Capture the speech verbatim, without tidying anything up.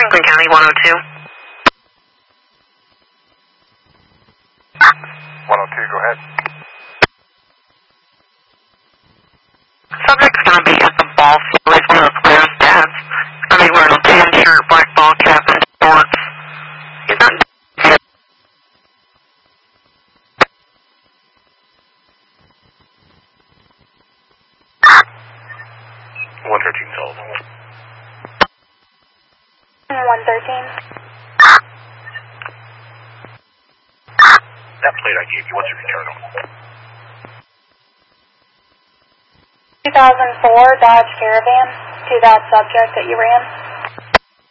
Franklin County, one oh two. one oh two, go ahead. Subject's going to be at the ball field. He's one of those players' dads. He's going to be wearing a tan shirt, black ball cap, and shorts. He's not dead. one thirteen told. one thirteen. That plate I gave you, what's your return on? two thousand four Dodge Caravan to that subject that you ran.